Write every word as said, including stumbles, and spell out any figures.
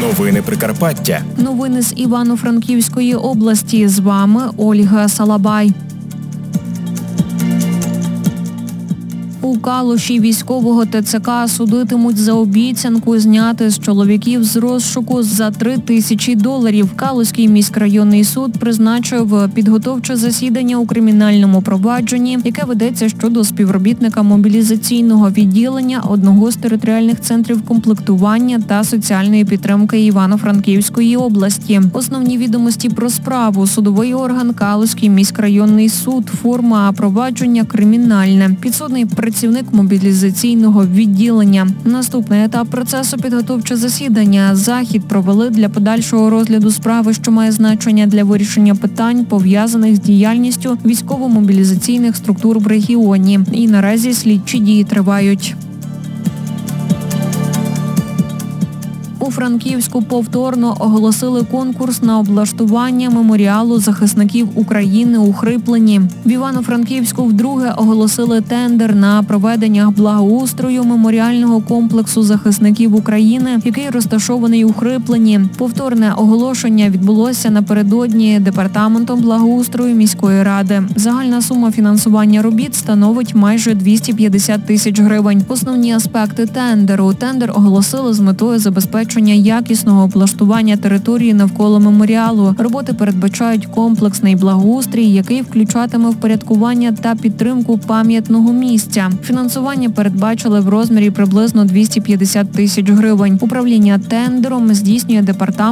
Новини Прикарпаття. Новини з Івано-Франківської області. З вами Ольга Салабай. У Калуші військового ТЦК судитимуть за обіцянку зняти з чоловіків з розшуку за три тисячі доларів. Калуський міськрайонний суд призначив підготовче засідання у кримінальному провадженні, яке ведеться щодо співробітника мобілізаційного відділення одного з територіальних центрів комплектування та соціальної підтримки Івано-Франківської області. Основні відомості про справу. Судовий орган Калуський міськрайонний суд. Форма провадження кримінальне. Підсудний працівник мобілізаційного відділення. Наступний етап процесу – підготовче засідання. Захід провели для подальшого розгляду справи, що має значення для вирішення питань, пов'язаних з діяльністю військово-мобілізаційних структур в регіоні. І наразі слідчі дії тривають. У Франківську повторно оголосили конкурс на облаштування меморіалу захисників України у Хриплині. В Івано-Франківську вдруге оголосили тендер на проведення благоустрою меморіального комплексу захисників України, який розташований у Хриплині. Повторне оголошення відбулося напередодні департаментом благоустрою міської ради. Загальна сума фінансування робіт становить майже двісті п'ятдесят тисяч гривень. Основні аспекти тендеру. Тендер оголосили з метою забезпечення якісного облаштування території навколо меморіалу. Роботи передбачають комплексний благоустрій, який включатиме впорядкування та підтримку пам'ятного місця. Фінансування передбачили в розмірі приблизно двісті п'ятдесят тисяч гривень. Управління тендером здійснює департамент